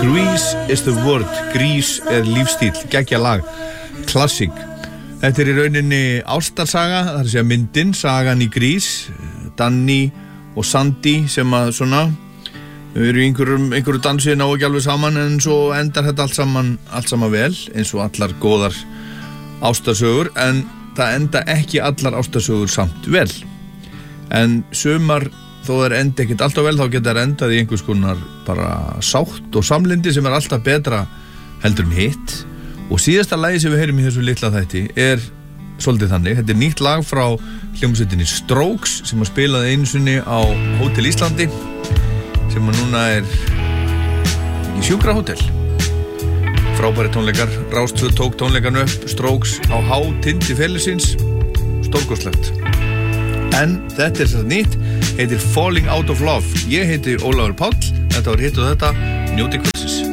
Grease is the word, Grease lífstíl, geggja lag, klassík. Þetta í rauninni ástarsaga, það að segja myndin, sagan í Grease, Danny og Sandy sem að svona eru í einhverju dansi ná ekki alveg saman en svo endar þetta allt saman vel eins og allar góðar ástarsögur en það enda ekki allar ástarsögur samt vel en sumar þó það enda ekkert alltaf vel þá geta það endað í einhvers konar bara sátt og samlyndi sem alltaf betra heldur en hitt og síðasta lagi sem við heyrum í þessu litla þætti svolítið þannig, þetta nýtt lag frá hljómsveitinni Strokes sem að spilaði einu sinni á Hótel Íslandi sem að núna í Sjúkrahótel frábæri tónleikar, Rás 2 tók tónleikan upp Strokes á hátindi félagsins stórkostlegt en þetta svo nýtt heitir Falling Out of Love ég heiti Ólafur Páll, þetta var hitt og þetta njóti kvöldsins